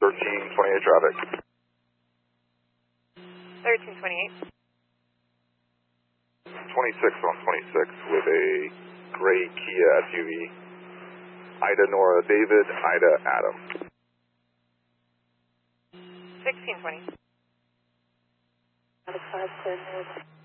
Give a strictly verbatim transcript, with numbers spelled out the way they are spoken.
thirteen twenty-eight traffic. thirteen twenty-eight. twenty-six on twenty-six with a gray Kia S U V. Ida Nora David, Ida Adam. sixteen twenty. five ten.